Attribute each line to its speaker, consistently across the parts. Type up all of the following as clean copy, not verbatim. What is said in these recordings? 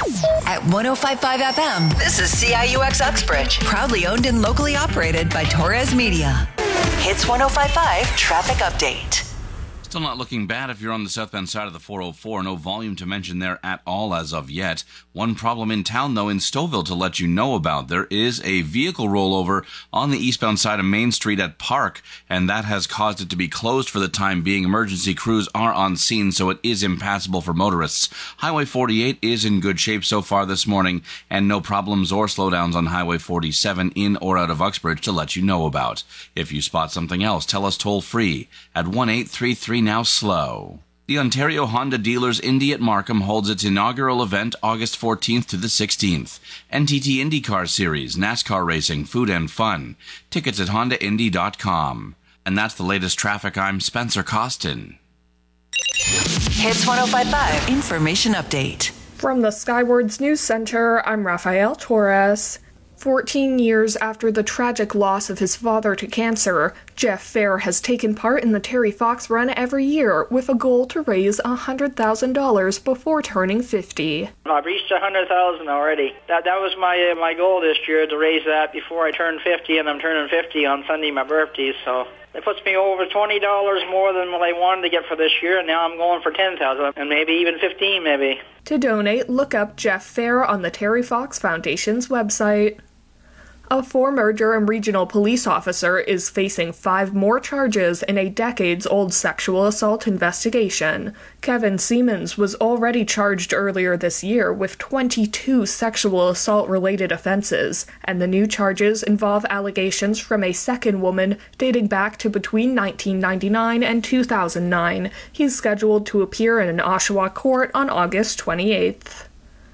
Speaker 1: At 105.5 FM, this is CIUX Uxbridge. Proudly owned and locally operated by Torres Media. Hits 105.5 Traffic Update.
Speaker 2: Still not looking bad if you're on the southbound side of the 404. No volume to mention there at all as of yet. One problem in town, though, in Stouffville to let you know about. There is a vehicle rollover on the eastbound side of Main Street at Park, and that has caused it to be closed for the time being. Emergency crews are on scene, so it is impassable for motorists. Highway 48 is in good shape so far this morning, and no problems or slowdowns on Highway 47 in or out of Uxbridge to let you know about. If you spot something else, tell us toll-free at 1-833 now slow. The Ontario Honda Dealers Indy at Markham holds its inaugural event August 14th to the 16th. NTT IndyCar Series, NASCAR racing, food and fun. Tickets at HondaIndy.com. And that's the latest traffic. I'm Spencer Costin.
Speaker 1: Hits 105.5 Information Update.
Speaker 3: From the Skywards News Center, I'm Rafael Torres. 14 years after the tragic loss of his father to cancer, Jeff Fair has taken part in the Terry Fox Run every year with a goal to raise $100,000 before turning 50.
Speaker 4: I've reached $100,000 already. That was my goal this year, to raise that before I turn 50, and I'm turning 50 on Sunday, my birthday, so it puts me over $20 more than what I wanted to get for this year, and now I'm going for $10,000 and maybe even $15,000 maybe.
Speaker 3: To donate, look up Jeff Fair on the Terry Fox Foundation's website. A former Durham Regional Police officer is facing 5 more charges in a decades-old sexual assault investigation. Kevin Siemens was already charged earlier this year with 22 sexual assault-related offenses, and the new charges involve allegations from a second woman dating back to between 1999 and 2009. He's scheduled to appear in an Oshawa court on August 28th.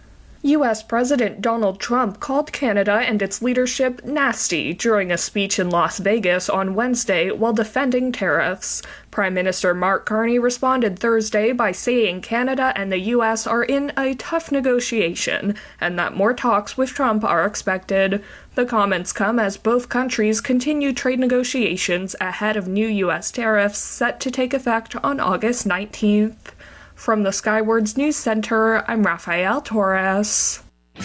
Speaker 3: U.S. President Donald Trump called Canada and its leadership nasty during a speech in Las Vegas on Wednesday while defending tariffs. Prime Minister Mark Carney responded Thursday by saying Canada and the U.S. are in a tough negotiation and that more talks with Trump are expected. The comments come as both countries continue trade negotiations ahead of new U.S. tariffs set to take effect on August 19th. From the Skywards News Center, I'm Rafael Torres.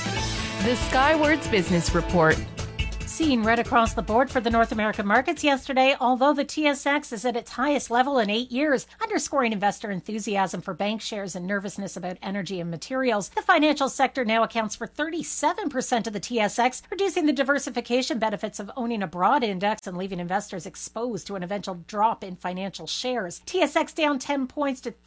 Speaker 5: The Skywards Business Report.
Speaker 6: Seen right across the board for the North American markets yesterday, although the TSX is at its highest level in 8 years, underscoring investor enthusiasm for bank shares and nervousness about energy and materials. The financial sector now accounts for 37% of the TSX, reducing the diversification benefits of owning a broad index and leaving investors exposed to an eventual drop in financial shares. TSX down 10 points to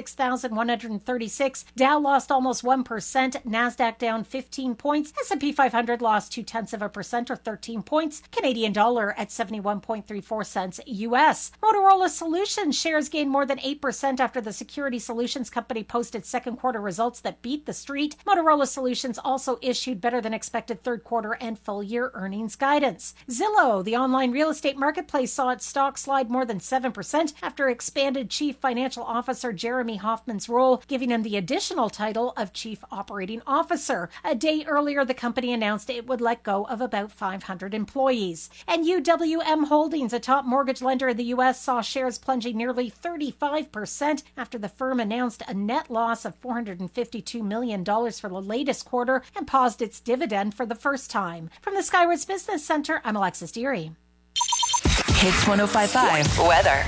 Speaker 6: 36,136. Dow lost almost 1%. NASDAQ down 15 points. S&P 500 lost 0.2% or 13 points. Canadian dollar at 71.34 cents US. Motorola Solutions shares gained more than 8% after the security solutions company posted second quarter results that beat the street. Motorola Solutions also issued better than expected third quarter and full year earnings guidance. Zillow, the online real estate marketplace, saw its stock slide more than 7% after expanded Chief Financial Officer Jeremy Hoffman's role, giving him the additional title of Chief Operating Officer. A day earlier, the company announced it would let go of about 500 employees. And UWM Holdings, a top mortgage lender in the U.S., saw shares plunging nearly 35% after the firm announced a net loss of $452 million for the latest quarter and paused its dividend for the first time. From the Skywards Business Center, I'm Alexis Deary.
Speaker 1: Hits 105.5 Weather.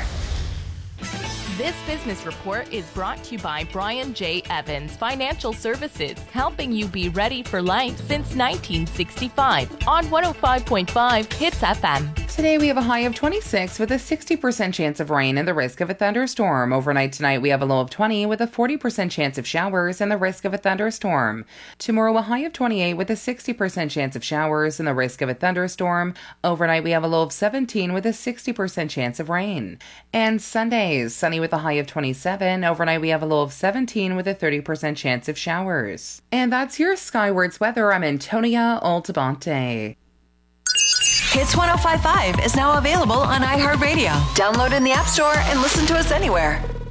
Speaker 5: This business report is brought to you by Brian J. Evans Financial Services, helping you be ready for life since 1965 on 105.5 Hits FM.
Speaker 7: Today we have a high of 26 with a 60% chance of rain and the risk of a thunderstorm. Overnight tonight we have a low of 20 with a 40% chance of showers and the risk of a thunderstorm. Tomorrow a high of 28 with a 60% chance of showers and the risk of a thunderstorm. Overnight we have a low of 17 with a 60% chance of rain. And Sundays, sunny with a high of 27. Overnight we have a low of 17 with a 30% chance of showers. And that's your Skywards weather. I'm Antonia Altabante.
Speaker 1: Hits 105.5 is now available on iHeartRadio. Download in the App Store and listen to us anywhere.